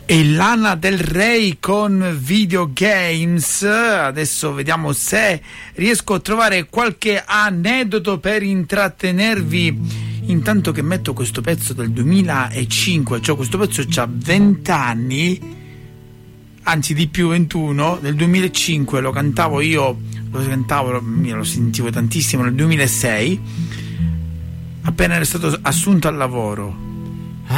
E Lana Del Rey con Videogames. Adesso vediamo se riesco a trovare qualche aneddoto per intrattenervi intanto che metto questo pezzo del 2005, cioè questo pezzo c'ha 20 anni, anzi di più, 21, del 2005, lo sentivo tantissimo nel 2006, appena era stato assunto al lavoro.